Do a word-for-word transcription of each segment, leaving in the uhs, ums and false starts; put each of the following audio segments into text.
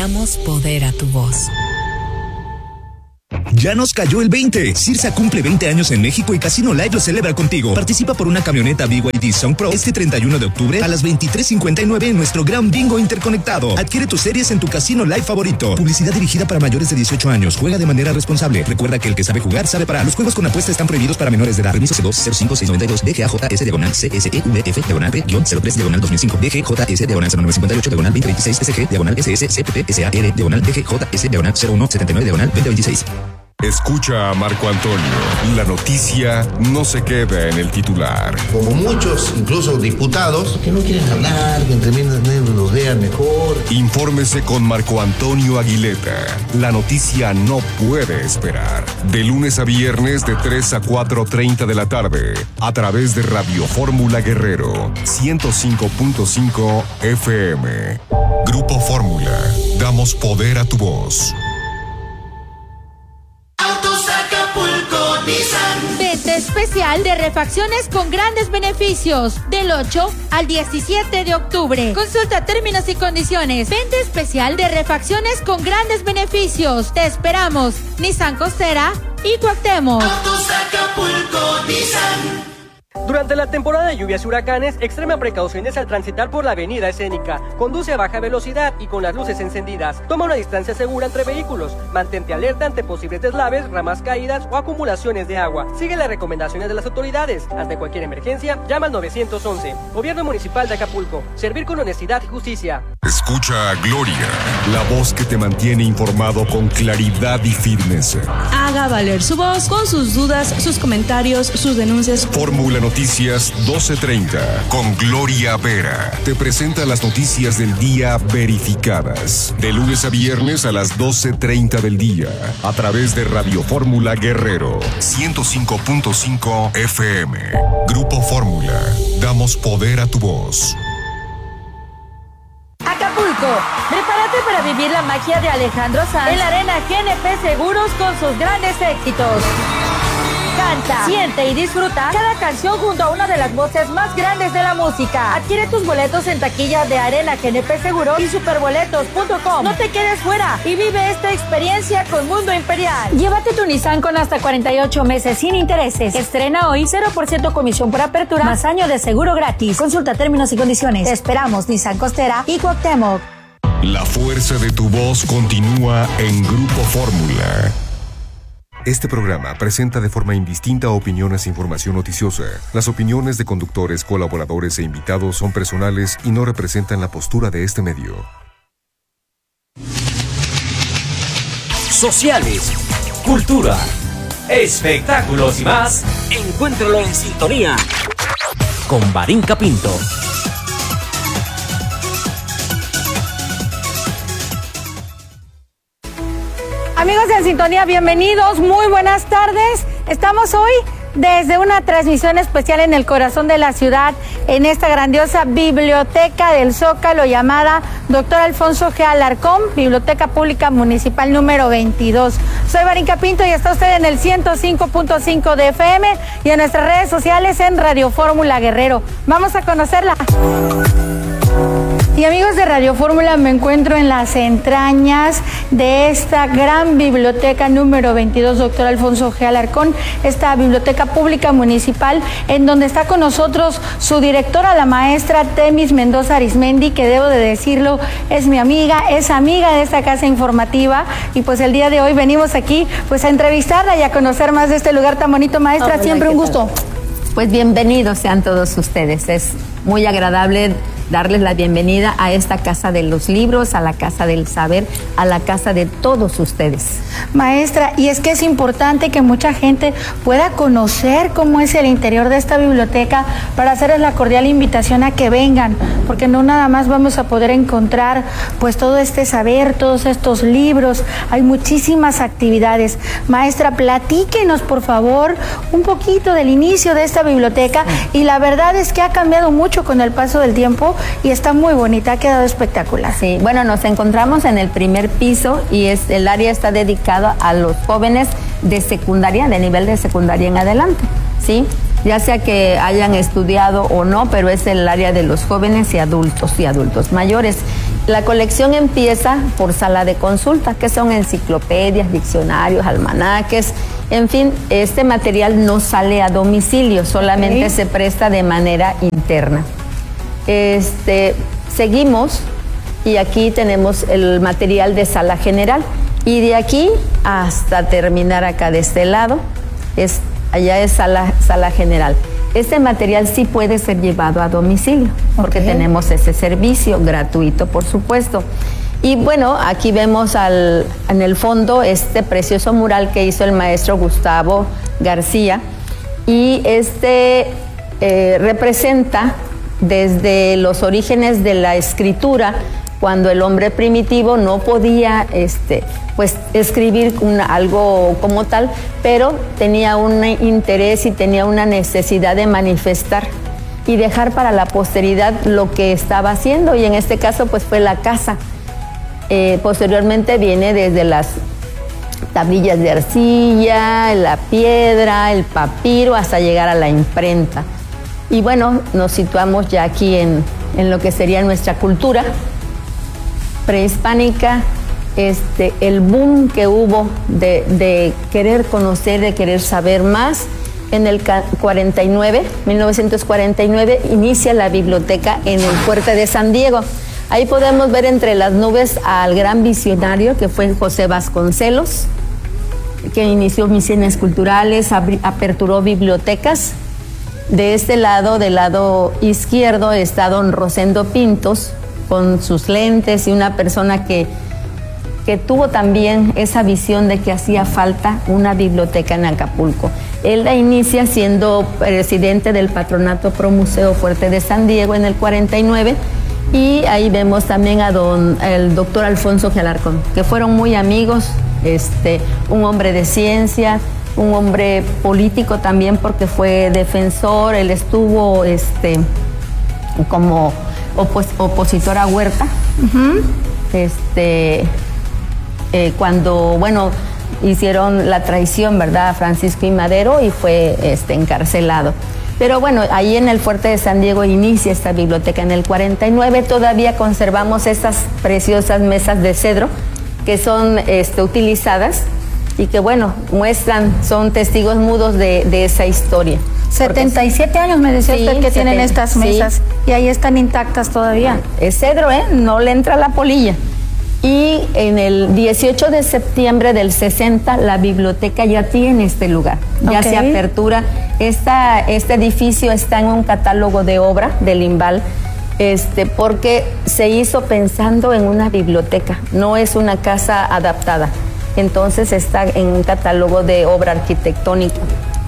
Damos poder a tu voz. Ya nos cayó el veinte. Cirsa cumple veinte años en México y Casino Live lo celebra contigo. Participa por una camioneta B Y D Sound Pro este treinta y uno de octubre a las veintitrés cincuenta y nueve en nuestro gran bingo interconectado. Adquiere tus series en tu Casino Live favorito. Publicidad dirigida para mayores de dieciocho años. Juega de manera responsable. Recuerda que el que sabe jugar sabe parar. Los juegos con apuesta están prohibidos para menores de edad. Permiso C dos cero cinco seis nueve dos D G A J S diagonal C S E V F diagonal P cero tres diagonal dos mil cinco D G J S diagonal cero nueve cincuenta y ocho diagonal veinte veintiséis S G diagonal S S C P P S A R diagonal D G J S diagonal cero uno setenta y nueve diagonal veinte veintiséis. Escucha a Marco Antonio. La noticia no se queda en el titular. Como muchos, incluso diputados, que no quieren hablar, que entre menos los vean mejor. Infórmese con Marco Antonio Aguileta. La noticia no puede esperar. De lunes a viernes de tres a cuatro treinta de la tarde. A través de Radio Fórmula Guerrero. ciento cinco punto cinco F M. Grupo Fórmula. Damos poder a tu voz. Venta especial de refacciones con grandes beneficios del ocho al diecisiete de octubre. Consulta términos y condiciones. Venta especial de refacciones con grandes beneficios. Te esperamos. Nissan Costera y Cuauhtémoc. Autos Acapulco Nissan. Durante la temporada de lluvias y huracanes, extrema precauciones al transitar por la avenida escénica. Conduce a baja velocidad y con las luces encendidas. Toma una distancia segura entre vehículos. Mantente alerta ante posibles deslaves, ramas caídas o acumulaciones de agua. Sigue las recomendaciones de las autoridades. Ante cualquier emergencia, llama al nueve once. Gobierno Municipal de Acapulco. Servir con honestidad y justicia. Escucha a Gloria, la voz que te mantiene informado con claridad y firmeza. Haga valer su voz con sus dudas, sus comentarios, sus denuncias. Fórmula Noticias doce treinta con Gloria Vera. Te presenta las noticias del día verificadas. De lunes a viernes a las doce treinta del día. A través de Radio Fórmula Guerrero. ciento cinco punto cinco F M. Grupo Fórmula. Damos poder a tu voz. Acapulco, prepárate para vivir la magia de Alejandro Sanz en la Arena G N P Seguros con sus grandes éxitos. Canta, siente y disfruta cada canción junto a una de las voces más grandes de la música. Adquiere tus boletos en taquilla de Arena G N P Seguros y superboletos punto com. No te quedes fuera y vive esta experiencia con Mundo Imperial. Llévate tu Nissan con hasta cuarenta y ocho meses sin intereses. Estrena hoy cero por ciento comisión por apertura más año de seguro gratis. Consulta términos y condiciones. Te esperamos. Nissan Costera y Cuauhtémoc. La fuerza de tu voz continúa en Grupo Fórmula. Este programa presenta de forma indistinta opiniones e información noticiosa. Las opiniones de conductores, colaboradores e invitados son personales y no representan la postura de este medio. Sociales, cultura, espectáculos y más. Encuéntralo en sintonía con Barinca Pinto. Amigos de En Sintonía, bienvenidos, muy buenas tardes. Estamos hoy desde una transmisión especial en el corazón de la ciudad, en esta grandiosa Biblioteca del Zócalo llamada Doctor Alfonso G. Alarcón, Biblioteca Pública Municipal número veintidós. Soy Barinca Pinto y está usted en el ciento cinco punto cinco de F M y en nuestras redes sociales en Radio Fórmula Guerrero. Vamos a conocerla. Y amigos de Radio Fórmula, me encuentro en las entrañas de esta gran biblioteca número veintidós, Doctor Alfonso G. Alarcón, esta biblioteca pública municipal, en donde está con nosotros su directora, la maestra Temis Mendoza Arismendi, que debo de decirlo, es mi amiga, es amiga de esta casa informativa, y pues el día de hoy venimos aquí pues a entrevistarla y a conocer más de este lugar tan bonito. Maestra, Hola, siempre un gusto. Pues bienvenidos sean todos ustedes, es muy agradable darles la bienvenida a esta casa de los libros, a la casa del saber, a la casa de todos ustedes. Maestra, y es que es importante que mucha gente pueda conocer cómo es el interior de esta biblioteca para hacerles la cordial invitación a que vengan, porque no nada más vamos a poder encontrar pues todo este saber, todos estos libros, hay muchísimas actividades. Maestra, platíquenos por favor un poquito del inicio de esta biblioteca, y la verdad es que ha cambiado mucho con el paso del tiempo y está muy bonita, ha quedado espectacular. Sí, bueno, nos encontramos en el primer piso y es, el área está dedicada a los jóvenes de secundaria, de nivel de secundaria en adelante, ¿sí? Ya sea que hayan estudiado o no, pero es el área de los jóvenes y adultos y adultos mayores. La colección empieza por sala de consulta, que son enciclopedias, diccionarios, almanaques, en fin, este material no sale a domicilio, solamente okay. se presta de manera interna. Este, seguimos y aquí tenemos el material de sala general y de aquí hasta terminar acá de este lado, es, allá es sala, sala general. Este material sí puede ser llevado a domicilio, porque okay. tenemos ese servicio gratuito, por supuesto. Y bueno, aquí vemos al, en el fondo este precioso mural que hizo el maestro Gustavo García, y este eh, representa desde los orígenes de la escritura, cuando el hombre primitivo no podía este, pues, escribir una, algo como tal, pero tenía un interés y tenía una necesidad de manifestar y dejar para la posteridad lo que estaba haciendo, y en este caso pues fue la casa. Eh, posteriormente viene desde las tablillas de arcilla, la piedra, el papiro, hasta llegar a la imprenta. Y bueno, nos situamos ya aquí en, en lo que sería nuestra cultura prehispánica, este, el boom que hubo de, de querer conocer, de querer saber más. En el cuarenta y nueve, mil novecientos cuarenta y nueve, inicia la biblioteca en el Fuerte de San Diego. Ahí podemos ver entre las nubes al gran visionario que fue José Vasconcelos, que inició misiones culturales, aperturó bibliotecas. De este lado, del lado izquierdo, está don Rosendo Pintos, con sus lentes, y una persona que, que tuvo también esa visión de que hacía falta una biblioteca en Acapulco. Él la inicia siendo presidente del Patronato Pro Museo Fuerte de San Diego en el cuarenta y nueve, y ahí vemos también a don, el doctor Alfonso G. Alarcón, que fueron muy amigos, este, un hombre de ciencia, un hombre político también, porque fue defensor, él estuvo este, como opos, opositor a Huerta, uh-huh. este, eh, cuando, bueno, hicieron la traición, ¿verdad?, a Francisco I. Madero, y fue este, encarcelado. Pero bueno, ahí en el Fuerte de San Diego inicia esta biblioteca en el cuarenta y nueve. Todavía conservamos estas preciosas mesas de cedro que son este, utilizadas y que, bueno, muestran, son testigos mudos de, de esa historia. setenta y siete años me decía sí, usted que tienen estas mesas, sí. Y ahí están intactas todavía. Es cedro, ¿eh? No le entra la polilla. Y en el dieciocho de septiembre del sesenta, la biblioteca ya tiene este lugar, ya okay. se apertura. Esta, este edificio está en un catálogo de obra del INVAL, este, porque se hizo pensando en una biblioteca, no es una casa adaptada. Entonces está en un catálogo de obra arquitectónica.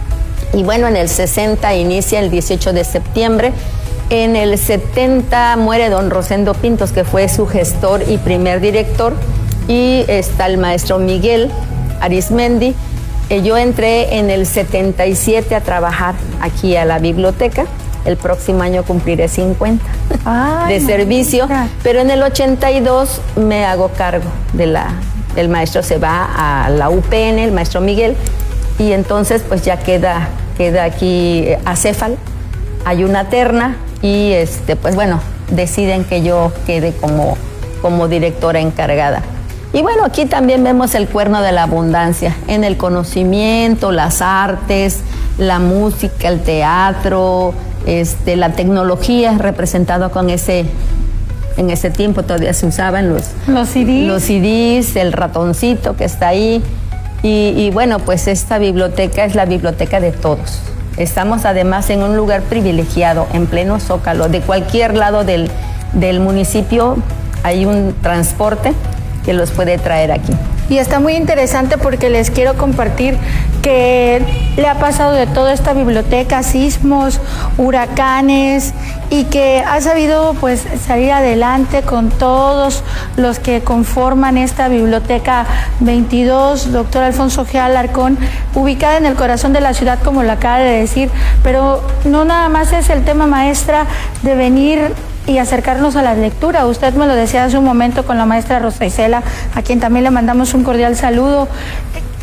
Y bueno, en el sesenta inicia el dieciocho de septiembre. En el setenta muere don Rosendo Pintos, que fue su gestor y primer director, y está el maestro Miguel Arismendi. Yo entré en el setenta y siete a trabajar aquí a la biblioteca. El próximo año cumpliré cincuenta Ay, de servicio, mira. Pero en el ochenta y dos me hago cargo de la... El maestro se va a la U P N, el maestro Miguel, y entonces pues ya queda, queda aquí acéfalo, hay una terna, y este pues bueno, deciden que yo quede como, como directora encargada. Y bueno, aquí también vemos el cuerno de la abundancia, en el conocimiento, las artes, la música, el teatro, este, la tecnología, representado con ese, en ese tiempo todavía se usaban los, los C Ds, los C Ds, el ratoncito que está ahí. Y, y bueno, pues esta biblioteca es la biblioteca de todos. Estamos además en un lugar privilegiado, en pleno Zócalo. De cualquier lado del, del municipio hay un transporte que los puede traer aquí. Y está muy interesante porque les quiero compartir que le ha pasado de toda esta biblioteca, sismos, huracanes, y que ha sabido pues salir adelante con todos los que conforman esta biblioteca veintidós, doctor Alfonso G. Alarcón, ubicada en el corazón de la ciudad, como lo acaba de decir, pero no nada más es el tema, maestra, de venir y acercarnos a la lectura. Usted me lo decía hace un momento con la maestra Rosa Isela, a quien también le mandamos un cordial saludo.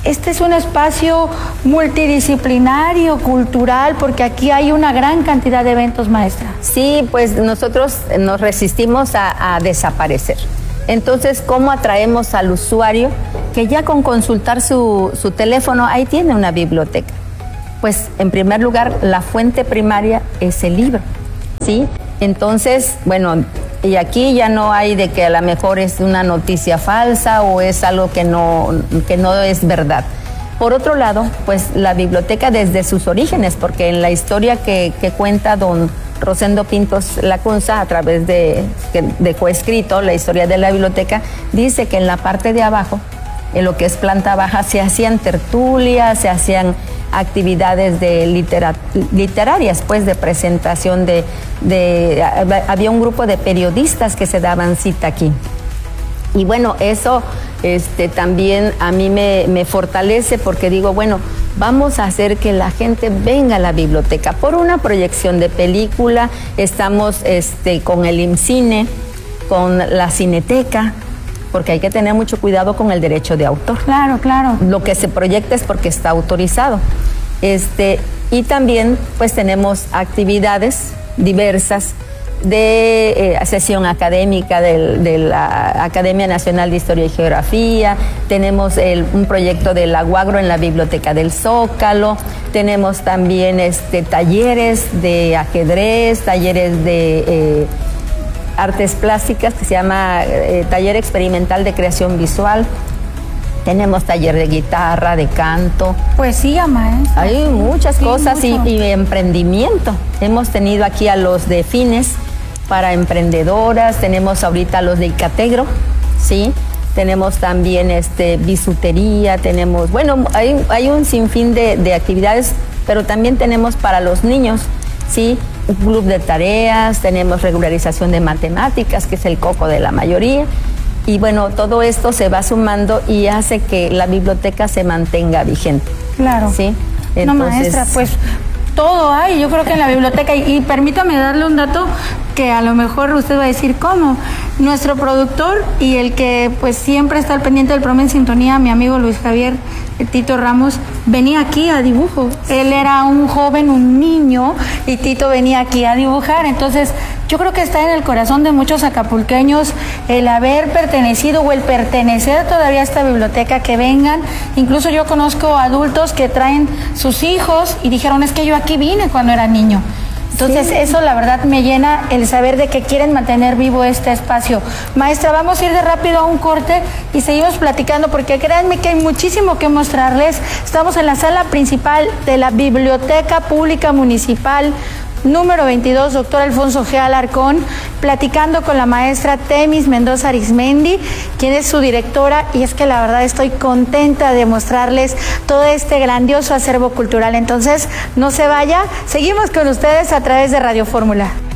este es un espacio multidisciplinario, cultural, porque aquí hay una gran cantidad de eventos, maestra. Sí, pues nosotros nos resistimos a, a desaparecer. Entonces, ¿cómo atraemos al usuario que ya con consultar su, su teléfono, ahí tiene una biblioteca? Pues, en primer lugar, la fuente primaria es el libro, ¿sí? Entonces, bueno, y aquí ya no hay de que a lo mejor es una noticia falsa o es algo que no, que no es verdad. Por otro lado, pues la biblioteca desde sus orígenes, porque en la historia que, que cuenta don Rosendo Pintos Lacunza, a través de, de coescrito, la historia de la biblioteca, dice que en la parte de abajo, en lo que es planta baja, se hacían tertulias, se hacían actividades de litera, literarias, pues de presentación de, de, había un grupo de periodistas que se daban cita aquí. Y bueno, eso este, también a mí me, me fortalece porque digo, bueno, vamos a hacer que la gente venga a la biblioteca por una proyección de película. Estamos este, con el IMCINE, con la Cineteca, porque hay que tener mucho cuidado con el derecho de autor. Claro, claro. Lo que se proyecta es porque está autorizado. Este, y también pues tenemos actividades diversas de eh, sesión académica del, de la Academia Nacional de Historia y Geografía, tenemos el, un proyecto del Aguagro en la Biblioteca del Zócalo, tenemos también este, talleres de ajedrez, talleres de eh, artes plásticas que se llama eh, Taller Experimental de Creación Visual. Tenemos taller de guitarra, de canto. Poesía, maestra. Hay muchas sí, cosas y, y emprendimiento. Hemos tenido aquí a los de Fines para emprendedoras, tenemos ahorita a los de Icategro, ¿sí? Tenemos también este, bisutería, tenemos, bueno, hay, hay un sinfín de, de actividades, pero también tenemos para los niños, ¿sí? Un club de tareas, tenemos regularización de matemáticas, que es el coco de la mayoría. Y bueno, todo esto se va sumando y hace que la biblioteca se mantenga vigente. Claro. ¿Sí? Entonces, no, maestra, pues todo hay, yo creo que en la biblioteca, y, y permítame darle un dato que a lo mejor usted va a decir, ¿cómo? Nuestro productor y el que pues siempre está al pendiente del programa En Sintonía, mi amigo Luis Javier Tito Ramos, venía aquí a dibujo. Él era un joven, un niño, y Tito venía aquí a dibujar. Entonces, yo creo que está en el corazón de muchos acapulqueños el haber pertenecido o el pertenecer todavía a esta biblioteca, que vengan. Incluso yo conozco adultos que traen sus hijos y dijeron, es que yo aquí vine cuando era niño. Entonces, sí, eso la verdad me llena el saber de que quieren mantener vivo este espacio. Maestra, vamos a ir de rápido a un corte y seguimos platicando, porque créanme que hay muchísimo que mostrarles. Estamos en la sala principal de la Biblioteca Pública Municipal número veintidós, doctor Alfonso G. Alarcón, platicando con la maestra Temis Mendoza Arismendi, quien es su directora, y es que la verdad estoy contenta de mostrarles todo este grandioso acervo cultural. Entonces, no se vaya, seguimos con ustedes a través de Radio Fórmula.